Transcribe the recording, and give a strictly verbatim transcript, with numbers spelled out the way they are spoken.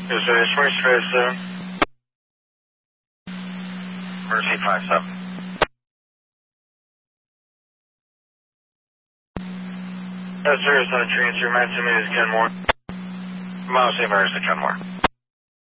Is there a Spring Street seven? Emergency five seven. Yes, sir, it's on transfer. Maximum is Kenmore. Miles Emergency Kenmore.